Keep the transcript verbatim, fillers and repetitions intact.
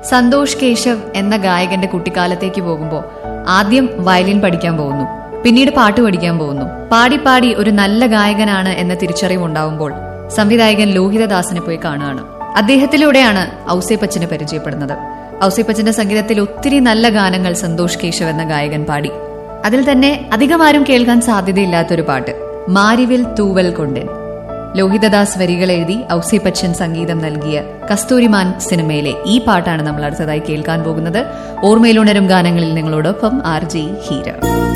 സന്തോഷ് കേശവ് എന്ന ഗായകന്റെ കുട്ടിക്കാലത്തേക്ക് പോകുമ്പോൾ ആദ്യം വയലിൻ പഠിക്കാൻ പോകുന്നു, പിന്നീട് പാട്ട് പഠിക്കാൻ പോകുന്നു. പാടി പാടി ഒരു നല്ല ഗായകനാണ് എന്ന തിരിച്ചറിവുണ്ടാവുമ്പോൾ സംവിധായകൻ ലോഹിതദാസിനെ പോയി കാണുകയാണ്. അദ്ദേഹത്തിലൂടെയാണ് ഔസേപ്പച്ചനെ പരിചയപ്പെടുന്നത്. ഔസേപ്പച്ചന്റെ സംഗീതത്തിൽ ഒത്തിരി നല്ല ഗാനങ്ങൾ സന്തോഷ് കേശവ് എന്ന ഗായകൻ പാടി. അതിൽ തന്നെ അധികമാരും കേൾക്കാൻ സാധ്യതയില്ലാത്തൊരു പാട്ട് മാരിവിൽ തൂവൽ കൊണ്ടൻ. ലോഹിതദാസ് വരികൾ എഴുതി ഔസേപ്പച്ചൻ സംഗീതം നൽകിയ കസ്തൂരിമാൻ സിനിമയിലെ ഈ പാട്ടാണ് നമ്മൾ അടുത്തതായി കേൾക്കാൻ പോകുന്നത്. ഓർമ്മയിലുണരും ഗാനങ്ങളിൽ നിങ്ങളോടൊപ്പം ആർ ജെ ഹീര.